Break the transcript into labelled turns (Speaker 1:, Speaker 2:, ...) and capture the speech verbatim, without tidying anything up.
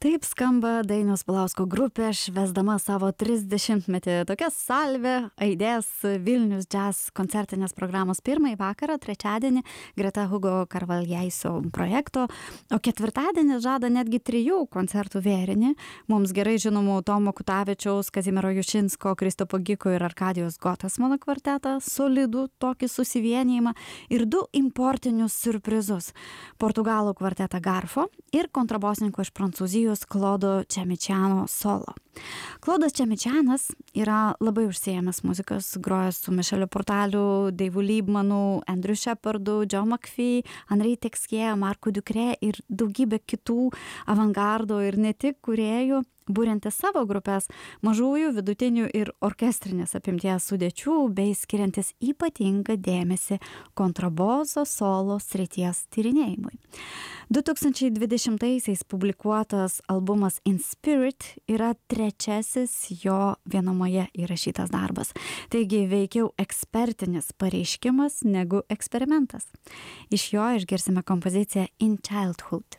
Speaker 1: Taip skamba Dainiaus Pulausko grupė, švęsdama savo trisdešimtmetį. Tokia salvė aidės Vilnius Jazz koncertinės programos pirmąjį vakarą, trečiadienį, greta Hugo Carvaljaiso projekto, o ketvirtadienį žada netgi trijų koncertų vėrinį. Mums gerai žinomų Tomo Kutavičiaus, Kazimiero Jušinsko, Kristopo Giko ir Arkadijos Gotasmano kvartetą, solidų tokį susivienijimą ir du importinius siurprizus. Portugalų kvartetą Garfo ir kontrabosininko iš Prancūzijos Klodo Čemičiano solo. Klodas Čemičianas yra labai užsiėmęs muzikas, grojęs su Mišeliu Portaliu, Deivu Liebmanu, Andrew Shepardu, Joe McPhee, Henri Texier, Marku Ducre ir daugybė kitų avangardo ir ne tik kūrėjų, būrinti savo grupės mažųjų, vidutinių ir orkestrinės apimties sudėčių bei skiriantis ypatingą dėmesį kontraboso solo srities tyrinėjimui. du tūkstančiai dvidešimtaisiais publikuotas albumas In Spirit yra trečiasis jo vienumoje įrašytas darbas. Taigi veikiau ekspertinis pareiškimas negu eksperimentas. Iš jo išgirsime kompoziciją In Childhood.